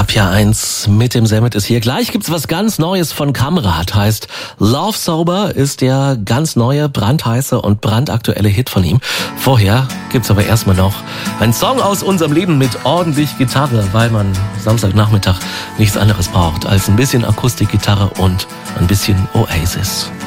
RPR1 mit dem Semmet ist hier. Gleich gibt's was ganz Neues von Kamrat. Heißt Love Sober ist der ganz neue, brandheiße und brandaktuelle Hit von ihm. Vorher gibt's aber erstmal noch einen Song aus unserem Leben mit ordentlich Gitarre, weil man Samstagnachmittag nichts anderes braucht als ein bisschen Akustikgitarre und ein bisschen Oasis.